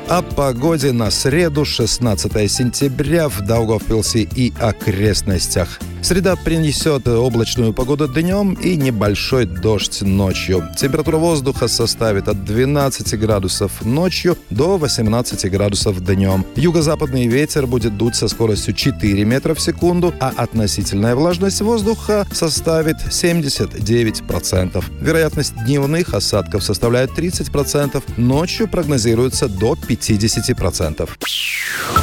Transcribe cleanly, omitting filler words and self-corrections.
О погоде на среду, 16 сентября, в Даугавпилсе и окрестностях. Среда принесет облачную погоду днем и небольшой дождь ночью. Температура воздуха составит от 12 градусов ночью до 18 градусов днем. Юго-западный ветер будет дуть со скоростью 4 метра в секунду, а относительная влажность воздуха составит 79%. Вероятность дневных осадков составляет 30%, ночью прогнозируется до 50%.